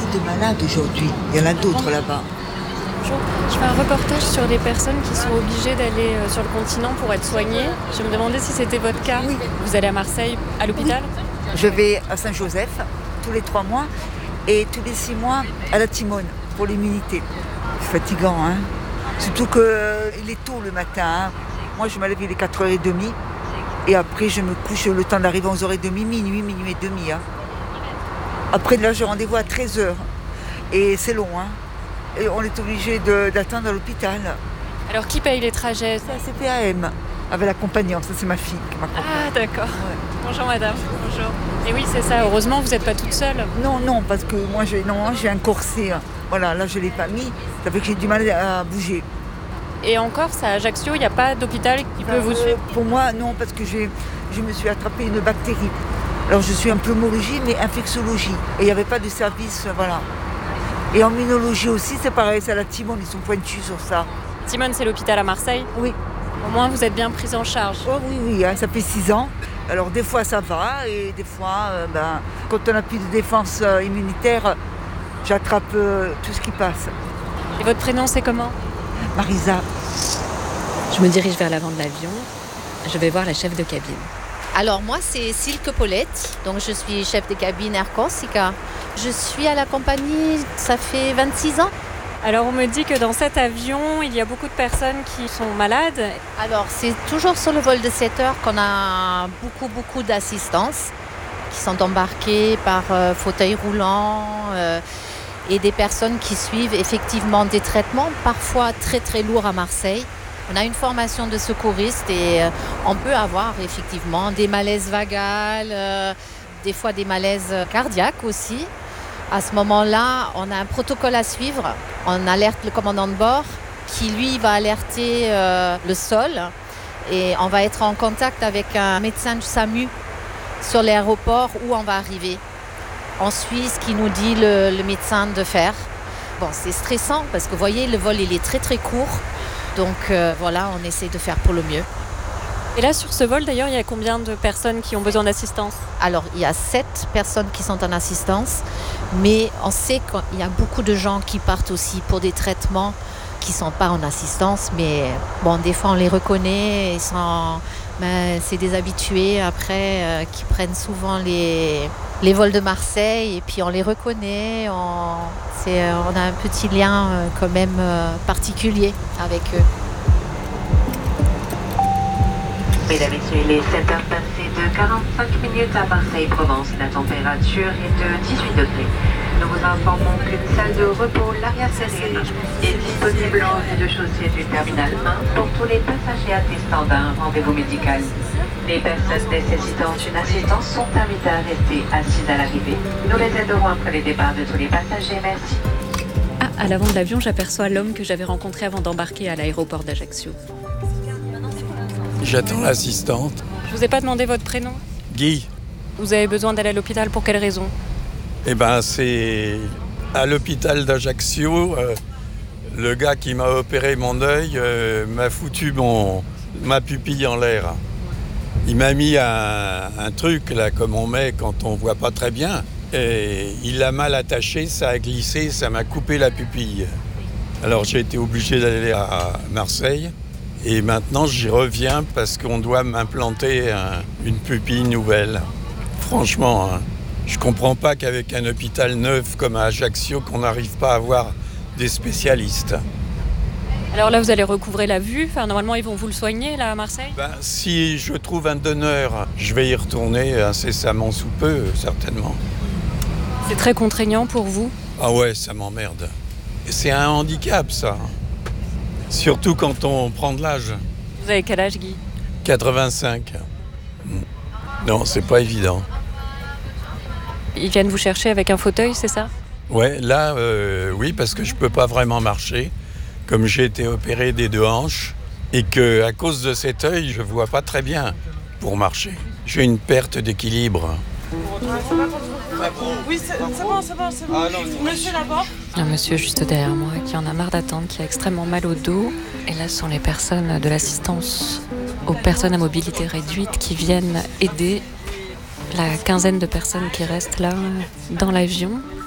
de malades aujourd'hui. Il y en a d'autres là-bas. Bonjour. Je fais un reportage sur des personnes qui sont obligées d'aller sur le continent pour être soignées. Je me demandais si c'était votre cas. Oui. Vous allez à Marseille, à l'hôpital ? Oui. Je vais à Saint-Joseph tous les 3 mois et tous les 6 mois à la Timone pour l'immunité. C'est fatigant, hein. Surtout qu'il est tôt le matin. Hein. Moi, je me lève, il est 4h30 et après, je me couche le temps d'arriver à 11h30, minuit et demi. Hein. Après, là, j'ai rendez-vous à 13h et c'est long. Hein. Et on est obligé d'attendre à l'hôpital. Alors, qui paye les trajets ? C'est la CPAM, avec l'accompagnant. Ça, c'est ma fille qui m'accompagne. Ah, d'accord. Ouais. Bonjour, madame. Bonjour. Et oui, c'est ça. Heureusement, vous n'êtes pas toute seule. Non, parce que moi, j'ai un corset. Voilà, là, je ne l'ai pas mis. Ça fait que j'ai du mal à bouger. Et en Corse, à Ajaccio, il n'y a pas d'hôpital qui peut vous suivre ? Pour moi, non, parce que je me suis attrapé une bactérie. Alors, je suis un pneumologie, mais infectiologie. Et il n'y avait pas de service, voilà. Et en immunologie aussi, c'est pareil, c'est à la Timone, ils sont pointus sur ça. Timone, c'est l'hôpital à Marseille ? Oui. Au moins, vous êtes bien prise en charge. Oh, oui, hein, ça fait 6 ans. Alors, des fois, ça va, et des fois, quand on n'a plus de défense immunitaire, j'attrape tout ce qui passe. Et votre prénom, c'est comment ? Marisa. Je me dirige vers l'avant de l'avion. Je vais voir la chef de cabine. Alors moi, c'est Silke Paulette, donc je suis chef de cabine Air Corsica. Je suis à la compagnie, ça fait 26 ans. Alors on me dit que dans cet avion, il y a beaucoup de personnes qui sont malades. Alors c'est toujours sur le vol de 7 heures qu'on a beaucoup d'assistance qui sont embarquées par fauteuil roulant et des personnes qui suivent effectivement des traitements, parfois très lourds à Marseille. On a une formation de secouriste et on peut avoir effectivement des malaises vagales, des fois des malaises cardiaques aussi. À ce moment-là, on a un protocole à suivre. On alerte le commandant de bord qui, lui, va alerter le sol. Et on va être en contact avec un médecin du SAMU sur l'aéroport où on va arriver. On suit ce qu'il nous dit le médecin de faire. Bon, c'est stressant parce que vous voyez, le vol il est très court. Donc voilà, on essaie de faire pour le mieux. Et là, sur ce vol, d'ailleurs, il y a combien de personnes qui ont besoin d'assistance ? Alors, il y a 7 personnes qui sont en assistance, mais on sait qu'il y a beaucoup de gens qui partent aussi pour des traitements qui ne sont pas en assistance. Mais bon, des fois, on les reconnaît. C'est des habitués, après, qui prennent souvent les vols de Marseille. Et puis, on les reconnaît. On a un petit lien quand même particulier avec eux. Mesdames et messieurs, il est 7h passées de 45 minutes à Marseille-Provence. La température est de 18 degrés. Nous vous informons qu'une salle de repos l'arrière-serrure est disponible en rez-de-chaussée du terminal 1 pour tous les passagers attestant d'un rendez-vous médical. Les personnes nécessitant une assistance sont invitées à rester assises à l'arrivée. Nous les aiderons après les départs de tous les passagers. Merci. Ah, à l'avant de l'avion, j'aperçois l'homme que j'avais rencontré avant d'embarquer à l'aéroport d'Ajaccio. J'attends l'assistante. Je vous ai pas demandé votre prénom ? Guy. Vous avez besoin d'aller à l'hôpital pour quelle raison ? C'est à l'hôpital d'Ajaccio. Le gars qui m'a opéré mon œil m'a foutu ma pupille en l'air. Il m'a mis un truc là comme on met quand on voit pas très bien. Et il l'a mal attaché, ça a glissé, ça m'a coupé la pupille. Alors j'ai été obligé d'aller à Marseille. Et maintenant, j'y reviens parce qu'on doit m'implanter une pupille nouvelle. Franchement, je comprends pas qu'avec un hôpital neuf comme à Ajaccio, qu'on n'arrive pas à avoir des spécialistes. Alors là, vous allez recouvrer la vue. Normalement, ils vont vous le soigner, là, à Marseille ? Si je trouve un donneur, je vais y retourner incessamment sous peu, certainement. C'est très contraignant pour vous ? Ah ouais, ça m'emmerde. C'est un handicap, ça. Surtout quand on prend de l'âge. Vous avez quel âge, Guy ? 85. Non, c'est pas évident. Ils viennent vous chercher avec un fauteuil, c'est ça ? Ouais, là, oui, parce que je peux pas vraiment marcher. Comme j'ai été opéré des 2 hanches et que à cause de cet œil, je vois pas très bien pour marcher. J'ai une perte d'équilibre. Oui, c'est bon. Ah, non, monsieur là-bas. Un monsieur juste derrière moi qui en a marre d'attendre, qui a extrêmement mal au dos. Et là, ce sont les personnes de l'assistance aux personnes à mobilité réduite qui viennent aider la quinzaine de personnes qui restent là dans l'avion.